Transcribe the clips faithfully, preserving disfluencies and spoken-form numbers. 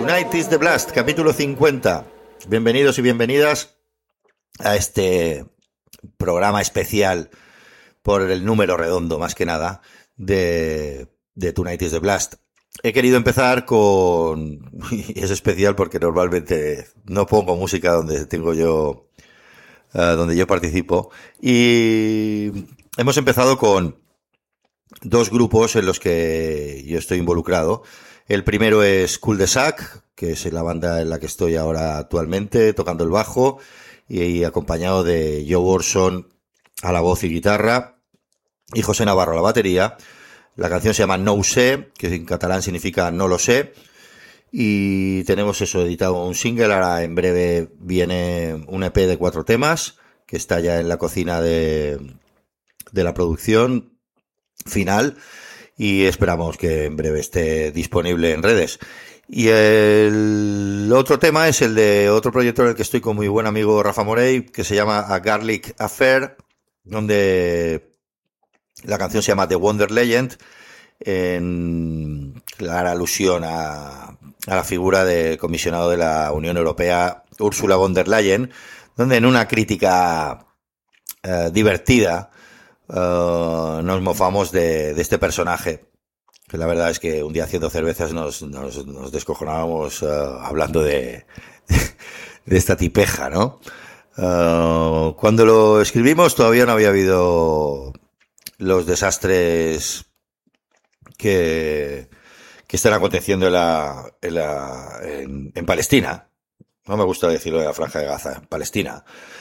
Tonight is the Blast, capítulo cincuenta. Bienvenidos y bienvenidas a este programa especial por el número redondo, más que nada, de, de Tonight is the Blast. He querido empezar con... y es especial porque normalmente no pongo música donde tengo yo... Uh, donde yo participo. Y hemos empezado con dos grupos en los que yo estoy involucrado. El primero es Cul de Sac, que es la banda en la que estoy ahora actualmente, tocando el bajo, y, y acompañado de Joe Orson a la voz y guitarra, y José Navarro a la batería. La canción se llama No sé, que en catalán significa no lo sé, y tenemos eso, editado un single. Ahora en breve viene un E P de cuatro temas, que está ya en la cocina de, de la producción final, y esperamos que en breve esté disponible en redes. Y el otro tema es el de otro proyecto en el que estoy con mi buen amigo Rafa Morey, que se llama A Garlic Affair, donde la canción se llama The Wonder Legend, en clara alusión a, a la figura del comisionado de la Unión Europea, Ursula von der Leyen, donde en una crítica eh, divertida Uh, nos mofamos de, de este personaje, que la verdad es que un día haciendo cervezas nos, nos, nos descojonábamos uh, hablando de, de esta tipeja, ¿no? Uh, cuando lo escribimos todavía no había habido los desastres que, que están aconteciendo en, la, en, la, en, en Palestina. No me gusta decirlo de la Franja de Gaza, en Palestina.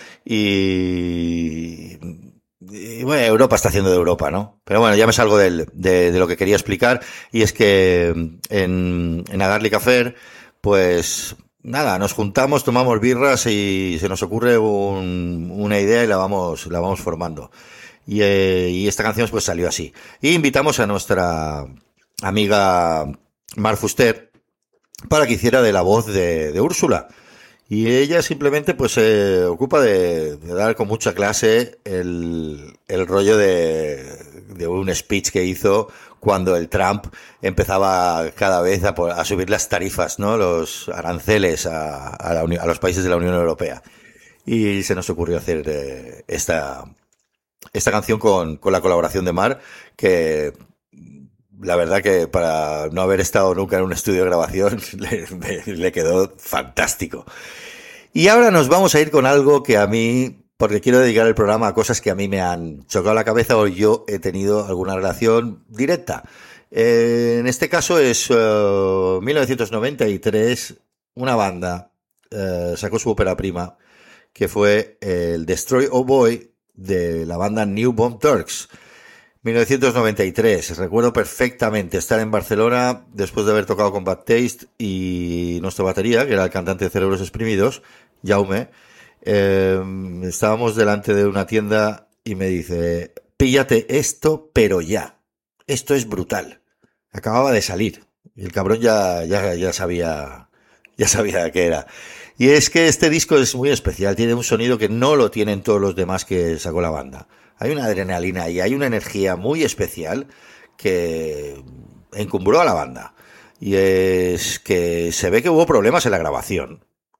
Y... Y bueno, Europa está haciendo de Europa, ¿no? Pero bueno, ya me salgo del, de, de lo que quería explicar, y es que en, en A Garlic Affair, pues nada, nos juntamos, tomamos birras y se nos ocurre un, una idea y la vamos, la vamos formando. Y, eh, y esta canción pues salió así. Y invitamos a nuestra amiga Mar Fuster para que hiciera de la voz de, de Úrsula. Y ella simplemente pues se ocupa de, de dar con mucha clase el, el rollo de, de un speech que hizo cuando el Trump empezaba cada vez a, a subir las tarifas, ¿no? Los aranceles a, a, la, a los países de la Unión Europea. Y se nos ocurrió hacer eh, esta, esta canción con, con la colaboración de Mar, que... la verdad que para no haber estado nunca en un estudio de grabación le, le quedó fantástico. Y ahora nos vamos a ir con algo que a mí, porque quiero dedicar el programa a cosas que a mí me han chocado la cabeza o yo he tenido alguna relación directa. Eh, en este caso es uh, mil novecientos noventa y tres, una banda uh, sacó su ópera prima, que fue el Destroy Oh Boy de la banda New Bomb Turks. mil novecientos noventa y tres, recuerdo perfectamente estar en Barcelona después de haber tocado con Bad Taste, y nuestro batería, que era el cantante de Cerebros Exprimidos, Jaume, eh, estábamos delante de una tienda y me dice: píllate esto, pero ya, esto es brutal. Acababa de salir y el cabrón ya, ya, ya sabía, ya sabía qué era. Y es que este disco es muy especial, tiene un sonido que no lo tienen todos los demás que sacó la banda. Hay una adrenalina y hay una energía muy especial que encumbró a la banda. Y es que se ve que hubo problemas en la grabación.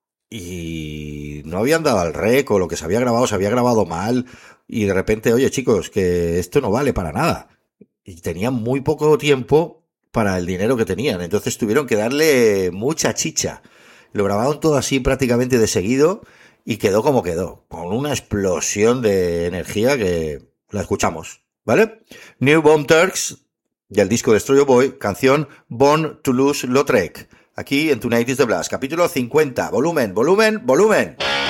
Y no habían dado al rec, o lo que se había grabado se había grabado mal. Y de repente, oye chicos, que esto no vale para nada. Y tenían muy poco tiempo para el dinero que tenían. Entonces tuvieron que darle mucha chicha. Lo grabaron todo así prácticamente de seguido. Y quedó como quedó, con una explosión de energía que la escuchamos, ¿vale? New Bomb Turks, del disco Destroy Oh Boy, canción Born to Lose Lautrec, aquí en Tonight is the Blast, capítulo cincuenta, volumen, volumen, volumen.